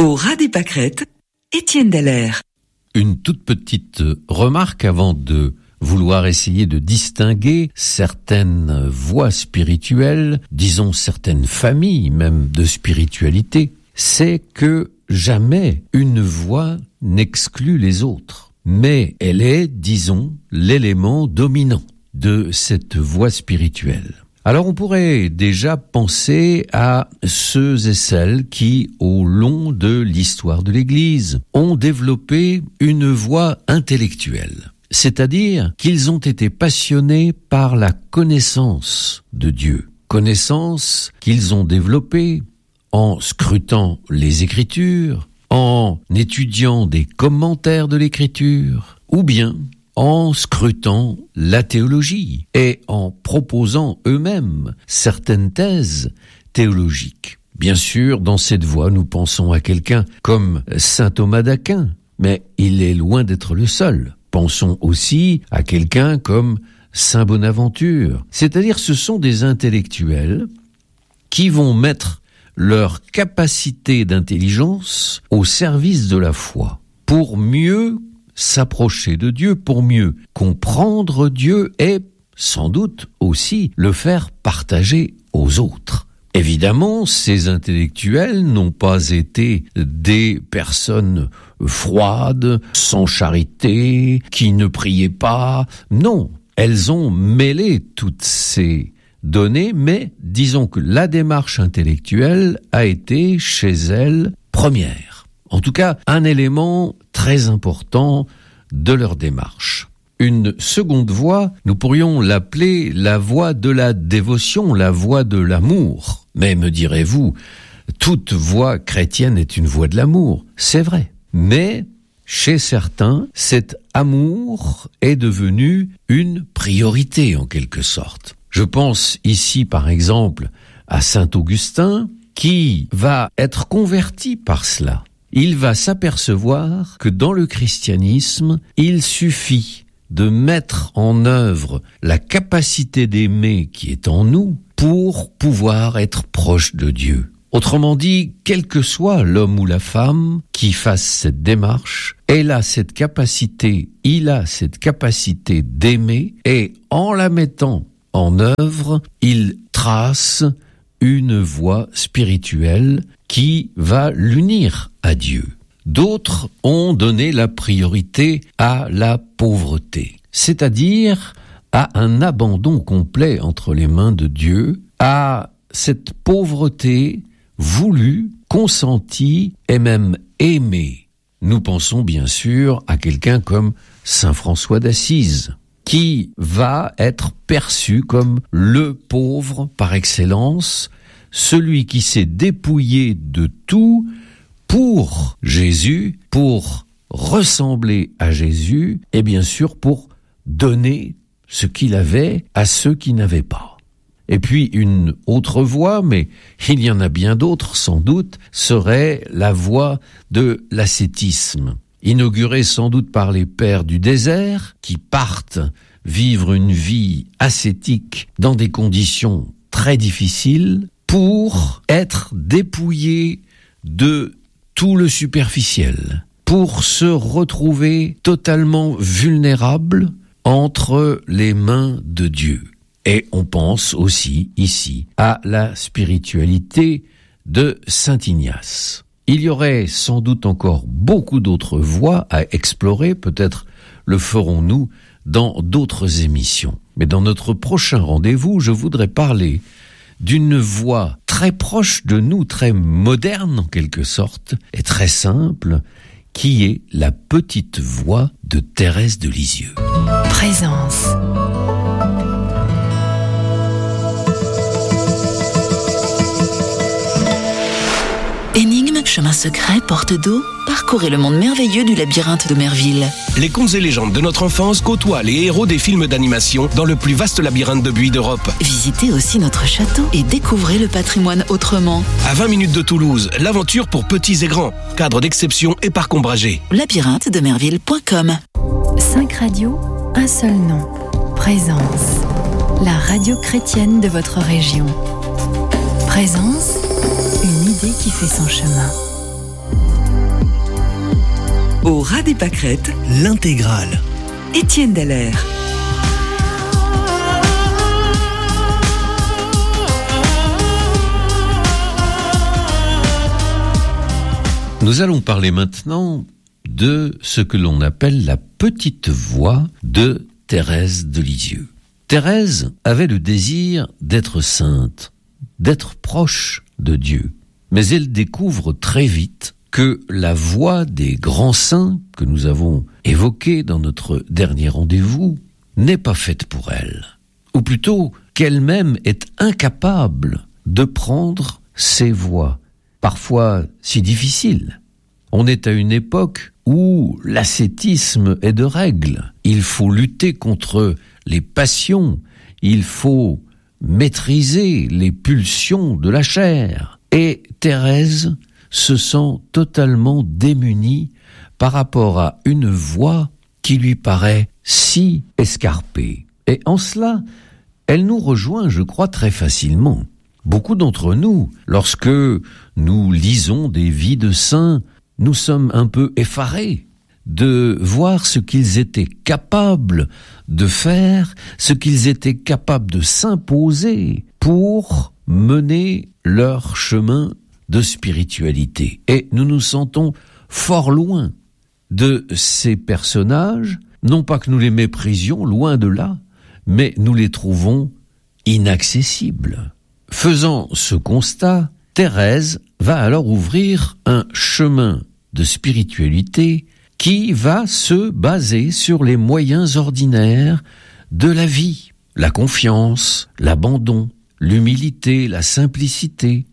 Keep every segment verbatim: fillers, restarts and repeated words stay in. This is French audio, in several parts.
Au ras des pâquerettes, Étienne Dallaire. Une toute petite remarque avant de vouloir essayer de distinguer certaines voies spirituelles, disons certaines familles même de spiritualité, c'est que jamais une voie n'exclut les autres, mais elle est, disons, l'élément dominant de cette voie spirituelle. Alors on pourrait déjà penser à ceux et celles qui, au long de l'histoire de l'Église, ont développé une voie intellectuelle. C'est-à-dire qu'ils ont été passionnés par la connaissance de Dieu. Connaissance qu'ils ont développée en scrutant les Écritures, en étudiant des commentaires de l'Écriture, ou bien en scrutant la théologie et en proposant eux-mêmes certaines thèses théologiques. Bien sûr, dans cette voie, nous pensons à quelqu'un comme saint Thomas d'Aquin, mais il est loin d'être le seul. Pensons aussi à quelqu'un comme saint Bonaventure. C'est-à-dire, ce sont des intellectuels qui vont mettre leur capacité d'intelligence au service de la foi pour mieux s'approcher de Dieu, pour mieux comprendre Dieu et sans doute aussi le faire partager aux autres. Évidemment, ces intellectuels n'ont pas été des personnes froides, sans charité, qui ne priaient pas. Non, elles ont mêlé toutes ces données, mais disons que la démarche intellectuelle a été chez elles première. En tout cas, un élément très important de leur démarche. Une seconde voie, nous pourrions l'appeler la voie de la dévotion, la voie de l'amour. Mais me direz-vous, toute voie chrétienne est une voie de l'amour. C'est vrai. Mais chez certains, cet amour est devenu une priorité en quelque sorte. Je pense ici par exemple à saint Augustin qui va être converti par cela. Il va s'apercevoir que dans le christianisme, il suffit de mettre en œuvre la capacité d'aimer qui est en nous pour pouvoir être proche de Dieu. Autrement dit, quel que soit l'homme ou la femme qui fasse cette démarche, elle a cette capacité, il a cette capacité d'aimer et en la mettant en œuvre, il trace une voie spirituelle qui va l'unir à Dieu. D'autres ont donné la priorité à la pauvreté, c'est-à-dire à un abandon complet entre les mains de Dieu, à cette pauvreté voulue, consentie et même aimée. Nous pensons bien sûr à quelqu'un comme saint François d'Assise, qui va être perçu comme le pauvre par excellence, celui qui s'est dépouillé de tout pour Jésus, pour ressembler à Jésus, et bien sûr pour donner ce qu'il avait à ceux qui n'avaient pas. Et puis une autre voie, mais il y en a bien d'autres sans doute, serait la voie de l'ascétisme, inaugurée sans doute par les pères du désert, qui partent vivre une vie ascétique dans des conditions très difficiles, pour être dépouillés de tout le superficiel, pour se retrouver totalement vulnérables entre les mains de Dieu. Et on pense aussi ici à la spiritualité de saint Ignace. Il y aurait sans doute encore beaucoup d'autres voies à explorer, peut-être le ferons-nous dans d'autres émissions. Mais dans notre prochain rendez-vous, je voudrais parler d'une voie très proche de nous, très moderne en quelque sorte, et très simple, qui est la petite voix de Thérèse de Lisieux. Présence. Énigme, chemin secret, porte d'eau, parcourez le monde merveilleux du labyrinthe de Merville. Les contes et légendes de notre enfance côtoient les héros des films d'animation dans le plus vaste labyrinthe de buis d'Europe. Visitez aussi notre château et découvrez le patrimoine autrement. À vingt minutes de Toulouse, l'aventure pour petits et grands. Cadre d'exception et parc ombragé. labyrinthe de merville point com. Cinq radios, un seul nom. Présence. La radio chrétienne de votre région. Présence, une idée qui fait son chemin. Au ras des pâquerettes, L'intégrale. Étienne Dallaire. Nous allons parler maintenant de ce que l'on appelle la petite voix de Thérèse de Lisieux. Thérèse avait le désir d'être sainte, d'être proche de Dieu, mais elle découvre très vite que la voix des grands saints que nous avons évoqués dans notre dernier rendez-vous n'est pas faite pour elle, ou plutôt qu'elle-même est incapable de prendre ces voix, parfois si difficiles. On est à une époque où l'ascétisme est de règle. Il faut lutter contre les passions, il faut maîtriser les pulsions de la chair. Et Thérèse se sent totalement démunie par rapport à une voie qui lui paraît si escarpée. Et en cela, elle nous rejoint, je crois, très facilement. Beaucoup d'entre nous, lorsque nous lisons des vies de saints, nous sommes un peu effarés de voir ce qu'ils étaient capables de faire, ce qu'ils étaient capables de s'imposer pour mener leur chemin de spiritualité. Et nous nous sentons fort loin de ces personnages, non pas que nous les méprisions, loin de là, mais nous les trouvons inaccessibles. Faisant ce constat, Thérèse va alors ouvrir un chemin de spiritualité qui va se baser sur les moyens ordinaires de la vie. La confiance, l'abandon, l'humilité, la simplicité,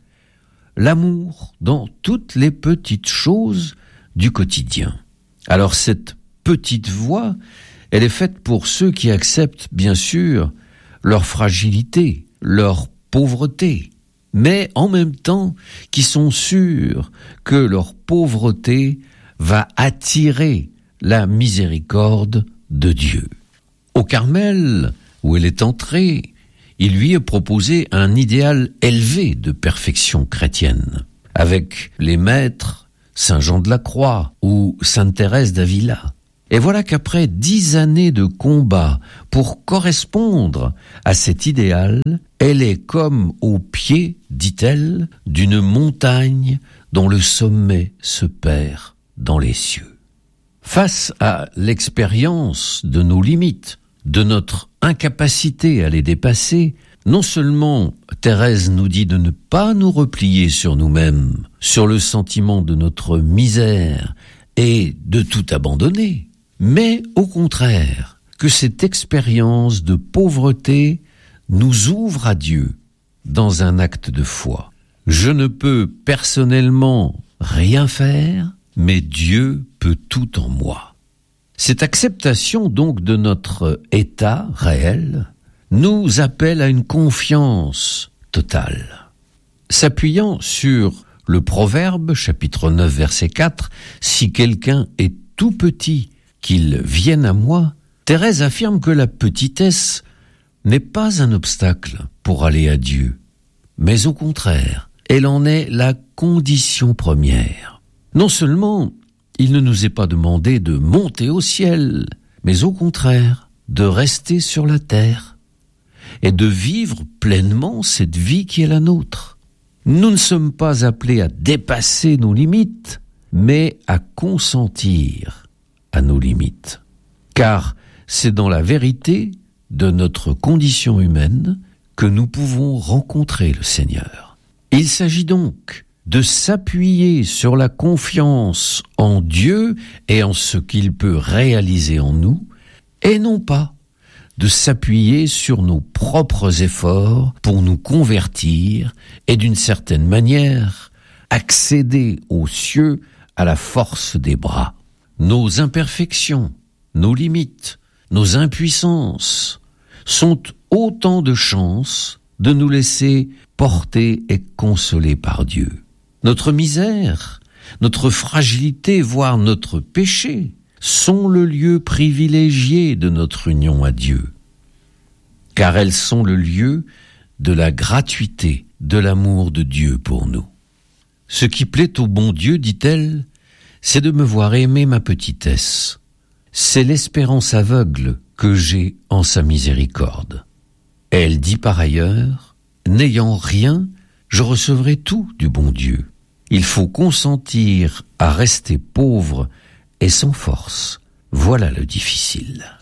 l'amour dans toutes les petites choses du quotidien. Alors cette petite voix, elle est faite pour ceux qui acceptent bien sûr leur fragilité, leur pauvreté, mais en même temps qui sont sûrs que leur pauvreté va attirer la miséricorde de Dieu. Au Carmel, où elle est entrée, il lui est proposé un idéal élevé de perfection chrétienne, avec les maîtres Saint Jean de la Croix ou Sainte Thérèse d'Avila. Et voilà qu'après dix années de combat pour correspondre à cet idéal, elle est comme au pied, dit-elle, d'une montagne dont le sommet se perd dans les cieux. Face à l'expérience de nos limites, de notre incapacité à les dépasser, non seulement Thérèse nous dit de ne pas nous replier sur nous-mêmes, sur le sentiment de notre misère et de tout abandonner, mais au contraire, que cette expérience de pauvreté nous ouvre à Dieu dans un acte de foi. Je ne peux personnellement rien faire, mais Dieu peut tout en moi. Cette acceptation donc de notre état réel nous appelle à une confiance totale. S'appuyant sur le Proverbe, chapitre neuf, verset quatre, « Si quelqu'un est tout petit, qu'il vienne à moi », Thérèse affirme que la petitesse n'est pas un obstacle pour aller à Dieu, mais au contraire, elle en est la condition première. Non seulement il ne nous est pas demandé de monter au ciel, mais au contraire, de rester sur la terre et de vivre pleinement cette vie qui est la nôtre. Nous ne sommes pas appelés à dépasser nos limites, mais à consentir à nos limites. Car c'est dans la vérité de notre condition humaine que nous pouvons rencontrer le Seigneur. Il s'agit donc de s'appuyer sur la confiance en Dieu et en ce qu'il peut réaliser en nous, et non pas de s'appuyer sur nos propres efforts pour nous convertir et d'une certaine manière accéder aux cieux à la force des bras. Nos imperfections, nos limites, nos impuissances sont autant de chances de nous laisser porter et consoler par Dieu. Notre misère, notre fragilité, voire notre péché, sont le lieu privilégié de notre union à Dieu, car elles sont le lieu de la gratuité, de l'amour de Dieu pour nous. Ce qui plaît au bon Dieu, dit-elle, c'est de me voir aimer ma petitesse. C'est l'espérance aveugle que j'ai en sa miséricorde. Elle dit par ailleurs, n'ayant rien, je recevrai tout du bon Dieu. Il faut consentir à rester pauvre et sans force. Voilà le difficile.